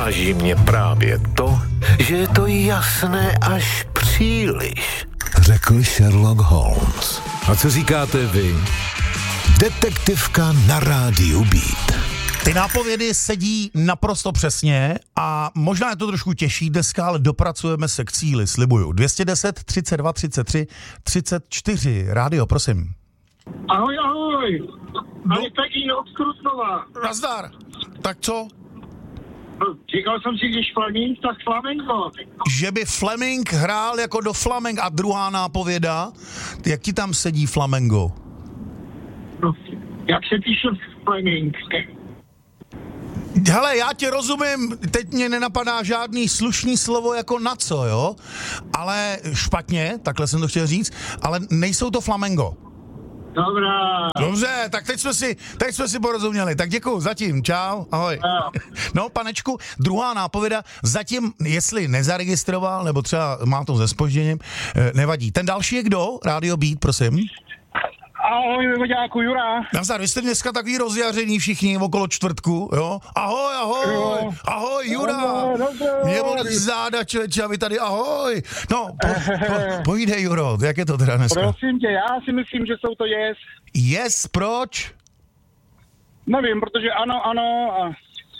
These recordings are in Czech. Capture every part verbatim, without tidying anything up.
Uráží mě právě to, že je to jasné až příliš, řekl Sherlock Holmes. A co říkáte vy? Detektivka na rádiu Beat. Ty nápovědy sedí naprosto přesně a možná je to trošku těžší dneska, ale dopracujeme se k cíli, slibuju. dvě stě deset, třicet dva, třicet tři, třicet čtyři. Rádio, prosím. Ahoj, ahoj. Tady Pekín od Krusnova. Nazdar. Tak co? Říkal jsem si, když Fleming, tak Flamengo. Že by Fleming hrál jako do Flamengo. A druhá nápověda, jak ti tam sedí Flamengo? No, jak se píše Fleming? Hele, já tě rozumím, teď mě nenapadá žádný slušný slovo jako na co, jo? Ale špatně, takhle jsem to chtěl říct, ale nejsou to Flamengo. Dobrá. Dobře, tak teď jsme si, teď jsme si porozuměli. Tak děkuju, zatím, čau, ahoj. No. No, panečku, druhá nápověda, zatím, jestli nezaregistroval, nebo třeba má to se zpožděním, nevadí. Ten další je kdo? Radio Beat, prosím. Ahoj, voďáku, Jura. Nazdar, vy jste dneska takový rozjaření všichni okolo čtvrtku, jo? Ahoj, ahoj, Jo. ahoj, Jura. Dobře, dobře. Mě bolí záda, čeče, a vy tady ahoj. No, po, po, povídej, Juro, jak je to teda dneska? Prosím tě, já si myslím, že jsou to yes. Yes, proč? Nevím, protože ano, ano a...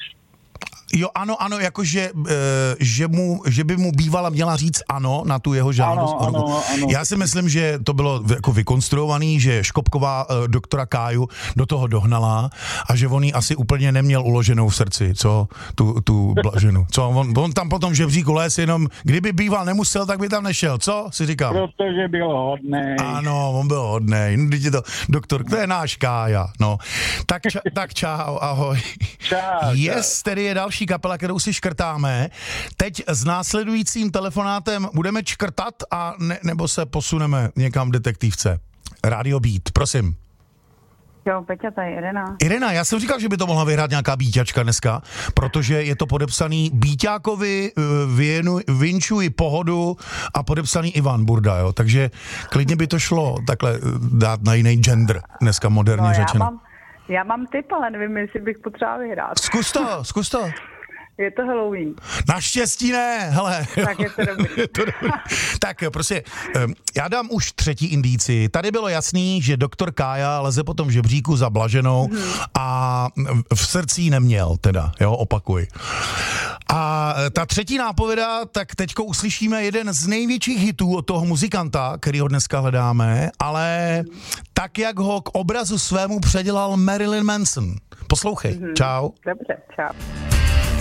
Jo, ano, ano, jakože, e, že, mu, že by mu bývala měla říct ano na tu jeho žádost. Ano, ano, ano. Já si myslím, že to bylo jako vykonstruovaný, že Škopková e, doktora Káju do toho dohnala a že on jí asi úplně neměl uloženou v srdci, co, tu, tu Blaženu. Co, on, on tam potom v žebříku les jenom, kdyby býval nemusel, tak by tam nešel, co si říkám? Protože byl hodnej. Ano, on byl hodnej, no, teď je to doktor, to je náš Kája, no. Tak, ča, tak čau, ahoj. Čau, Yes, tedy je další kapela, kterou si škrtáme. Teď s následujícím telefonátem budeme škrtat a ne, nebo se posuneme někam v detektivce. Radio Beat, prosím. Jo, Peťa, tady Irena. Irena, já jsem říkal, že by to mohla vyhrát nějaká bíťačka dneska, protože je to podepsaný Bíťákovi, věnu, vinčuji pohodu a podepsaný Ivan Burda, jo, takže klidně by to šlo takhle dát na jiný gender, dneska moderně No, já řečeno. mám, já mám tip, ale nevím, jestli bych potřeba vyhrát. Zkus to, zkus to. Je to Halloween. Naštěstí ne, hele. Tak je to dobrý. Je to dobrý. Tak prostě, já dám už třetí indici. Tady bylo jasný, že doktor Kája leze potom v žebříku za Blaženou hmm. a v srdci ji neměl, teda, jo, opakuj. A ta třetí nápověda, tak teďko uslyšíme jeden z největších hitů od toho muzikanta, který ho dneska hledáme, ale tak, jak ho k obrazu svému předělal Marilyn Manson. Poslouchej, hmm. čau. Dobře, čau.